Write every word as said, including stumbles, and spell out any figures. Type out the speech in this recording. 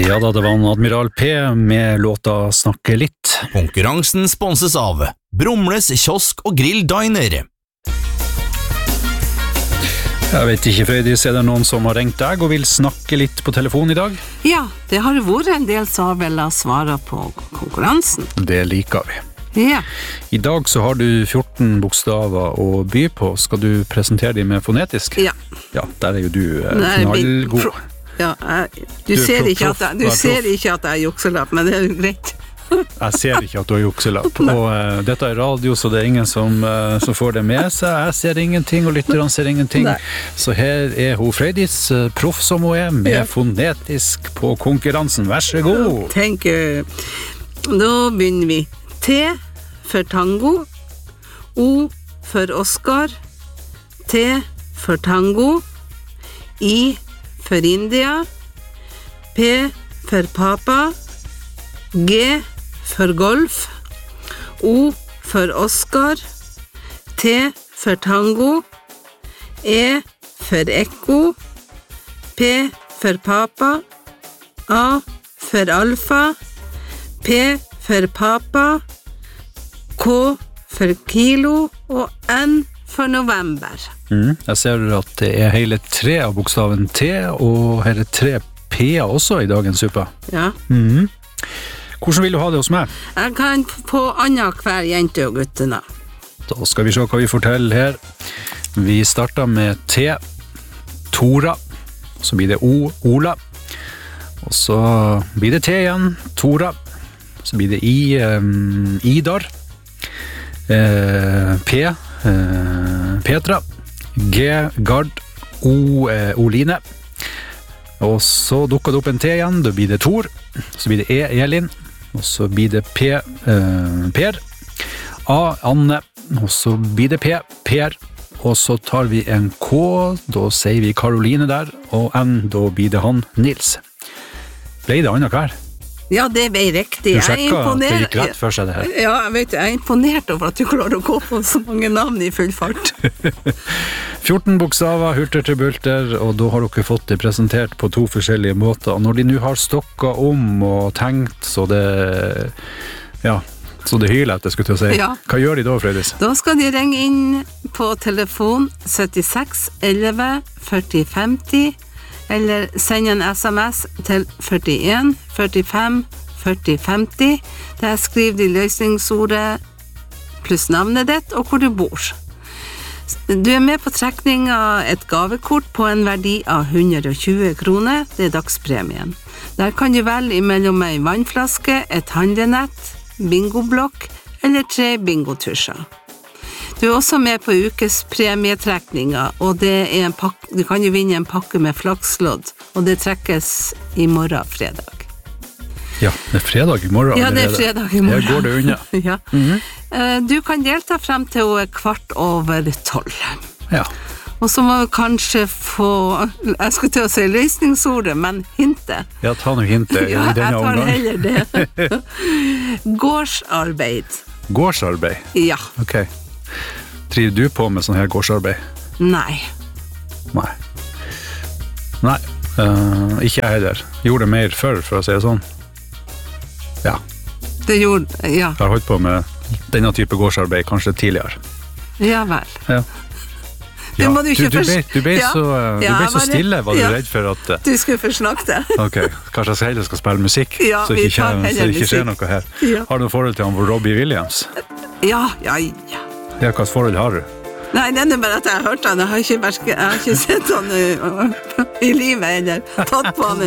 Ja da, det var en Admiral P med låta Snakke litt. Konkurransen sponses av Brumles kiosk og grill diner. Jeg vet ikke, Frøydis, er det noen som har ringt deg og vil snakke litt på telefon i dag? Ja, det har vært en del som har vel svara på konkurransen. Det liker vi. Ja. I dag så har du fjorten bokstaver å by på. Skal du presentere dem med fonetisk? Ja. Ja, der er jo du eh, Nei, knallgod. pro- Ja, jeg, du, Du er ser proff, ikke at jeg, du du er ser proff. ikke at jeg er jukselapp, men det er jo greit. Jeg ser ikke at du har jukselapp. Og uh, dette er radio, så det er ingen som, uh, som får det med seg. Jeg ser ingenting, og lytterne ser ingenting. Nei. Så her er hun Frøydis, uh, proff som hun er, med Ja. fonetisk på konkurransen. Vær så god! Tenk, eh, da begynner vi. T for tango, O for Oscar, T for tango, I for India, P for papa, G for golf, O for Oscar, T for tango, E for ekko, P for papa, A for alfa, P for papa, K for kilo og N for november. Mm. Jeg ser at det er hele tre av bokstaven T, og hele tre P-er også i dagens suppe. Ja. Mhm. Hvordan vil du ha det hos meg? Jeg kan få annet hver jente og guttene. Da skal vi se hva vi får til her. Vi starter med T, Tora, så blir det O, Ola, og så blir det T igjen, Tora, så blir det I, um, Idar, eh, P, eh, Petra, G, Gard, O, eh, Oline, og så dukker det opp en T igjen, da blir det Tor, så blir det E, Elin, og så blir det P, eh, Per, A, Anne, og så blir det P, Per, og så tar vi en K, da sier vi Karoline der, og N, da blir det han Nils. Ble det annet hver? Ja, det ble riktig. Du Jeg er sjekket at det imponert- gikk rett for seg det her. Ja, jeg vet, jeg er imponert over at du klarer å gå på så mange navn i full fart. fjorten bokstaver, hurter til bulter, og da har dere fått det presentert på to forskjellige måter. Og når de nå har stokket om og tenkt, så det, ja, så det hyler etter, skulle jeg til å si. Ja. Hva gjør de da, Frøydis? Da skal de ringe inn på telefon syttiseks elleve førti femti, eller sende en sms til førtien førtifem førti femti. Der skriver de løsningsordet pluss navnet ditt og hvor du bor. Du er med på trekning av et gavekort på en verdi av hundre og tjue kroner. Det er dagspremien. Der kan du velge imellom ei vannflaske, et handlenett, bingoblokk eller tre bingotusjer. Du er også med på ukes premietrekninger, og det er en pakke, du kan jo vinne en pakke med flakslodd, og det trekkes i morgen fredag. Ja, det er fredag i morgen. Ja, det er allerede. fredag i morgen. Her går det unna. Ja. Eh, Du kan delta frem til hun er kvart over tolv. Ja. Og så må vi kanskje få, jeg skulle til å si løsningsordet, men hintet. Ja, ta noe hintet i Ja, jeg denne tar omgang. heller det. Gårdsarbeid. Gårdsarbeid. Ja. Ok. Driver du på med sånn her gårdsarbeid? Nei. Nei. Nei, eh, ikke jeg heller. Gjorde det mer før, for å si det sånn. Ja, Det gjorde, ja. jeg har holdt på med denne type gårdsarbeid kanskje tidligere. Ja vel. Ja. Det må du ikke du, du, ble, du ble Ja. så, eh, du Ja, ble jeg så var redd- stille, var du ja. redd for at... eh, Du skulle forsnakke det. Ok, kanskje jeg heller skal spille musikk, Ja, så, vi ikke, tar skjer- heller så det ikke skjer musikk. noe her. Ja. Har du noe forhold til han Robbie Williams? Ja, ja, ja. Ja, hva forhold har du? Nei, det er bare at jeg har hørt han. Jeg har ikke, verske, jeg har ikke sett han uh, i livet, eller tatt på han